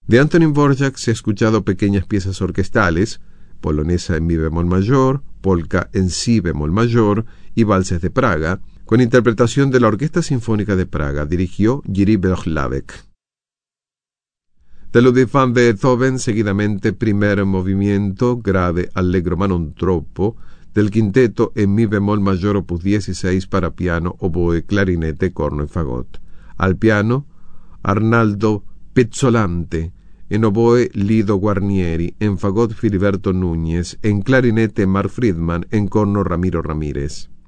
De Antonín Dvořák se ha escuchado pequeñas piezas orquestales, polonesa en mi bemol mayor, polka en si bemol mayor y valses de Praga, con interpretación de la Orquesta Sinfónica de Praga. Dirigió Jiří Belohlavek. De Ludwig van Beethoven, seguidamente primer movimiento, grave allegro ma non troppo, del quinteto en mi bemol mayor opus 16 para piano, oboe, clarinete, corno y fagot. Al piano, Arnaldo Pezzolante, en oboe Lido Guarnieri, en fagot Filiberto Núñez, en clarinete Mark Friedman, en corno Ramiro Ramírez.